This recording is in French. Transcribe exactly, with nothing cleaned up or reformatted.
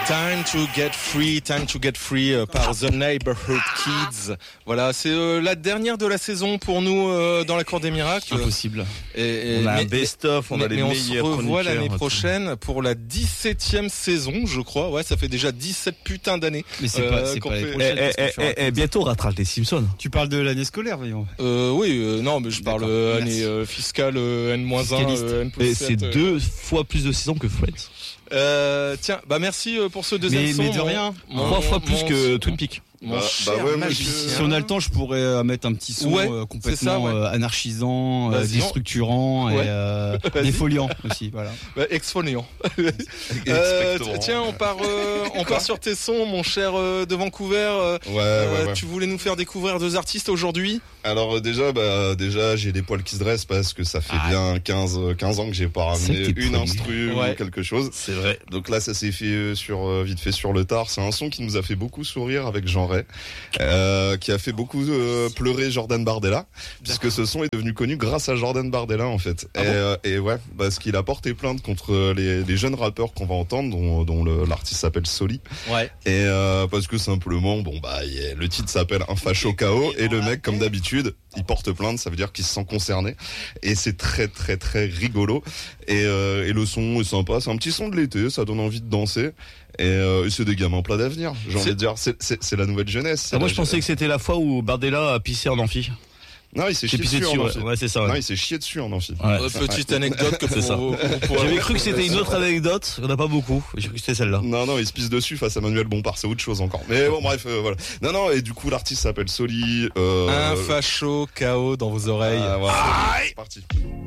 Time to get free, time to get free euh, par The Neighborhood Kids. Voilà, c'est euh, la dernière de la saison pour nous euh, dans la Cour des Miracles. Impossible. Et, et, on a mais, un best-of, on mais, a les mais meilleurs on se revoit l'année chroniqueurs. prochaine pour la dix-septième saison, je crois. Ouais, ça fait déjà dix-sept putains d'années. Mais c'est euh, pas, c'est qu'on pas les fait- prochaines. Eh, parce que eh, tu eh, racontes. eh, bientôt on rattrape les Simpsons. Tu parles de l'année scolaire, voyons. Euh, oui, euh, non, mais je parle D'accord, euh, merci. année euh, fiscale euh, N moins un, Fiscaliste. euh, N plus Et sept. c'est euh. deux fois plus de saisons que Friends. Euh, tiens, bah merci euh, pour ce deuxième Mais, son. mais de mon- rien. mon- Trois fois mon- plus mon- que Twin Peaks. Mon Bah, cher bah ouais, moi, magicien. Si on a le temps, je pourrais euh, mettre un petit son Ouais, euh, c'est complètement ça, ouais. euh, anarchisant, euh, Vas-y, déstructurant Ouais. et euh, Vas-y. défoliant aussi. Voilà. Bah, exfoliant. Euh, Expectorant. tiens, on part, euh, on part sur tes sons, mon cher euh, de Vancouver. Euh, Ouais, ouais, euh, ouais. Tu voulais nous faire découvrir deux artistes aujourd'hui. Alors euh, déjà, bah déjà, j'ai les poils qui se dressent parce que ça fait Ah. bien quinze, quinze ans que j'ai pas ramené C'était une poilu. instru Ouais. ou quelque chose. C'est vrai. Donc là, ça s'est fait euh, sur euh, vite fait sur le tard. C'est un son qui nous a fait beaucoup sourire avec Jean Ray, euh, qui a fait beaucoup euh, pleurer Jordan Bardella, puisque ce son est devenu connu grâce à Jordan Bardella en fait. Ah et, bon euh, et ouais, parce qu'il a porté plainte contre les, les jeunes rappeurs qu'on va entendre, dont, dont le- l'artiste s'appelle Soli. Ouais. Et euh, parce que simplement, bon bah, y a- le titre s'appelle Un facho K O et le mec, comme d'habitude, il porte plainte, ça veut dire qu'il se sent concerné. Et c'est très très très rigolo. Et, euh, et le son est sympa, c'est un petit son de l'été, ça donne envie de danser. Et, euh, et c'est des gamins plein d'avenir. J'ai envie C'est- de dire, c'est, c'est, c'est la nouvelle jeunesse. c'est Ah, moi la je pensais je- que c'était la fois où Bardella a pissé en amphi. Non, il s'est J'ai chié pissé dessus, dessus, en ouais, amphi. ouais, c'est ça. Non, Ouais. il s'est chié dessus en amphi. Ouais. Euh, petite anecdote que C'est ça. pour, pour- pour- J'avais cru que c'était une autre anecdote, on n'a pas beaucoup. J'ai cru que c'était celle-là. Non, non, il se pisse dessus face à Manuel Bompard, c'est autre chose encore. Mais bon, bref, euh, voilà. Non, non, et du coup, l'artiste s'appelle Soli. Euh, un facho K O dans vos oreilles. Ah, voilà. C'est parti.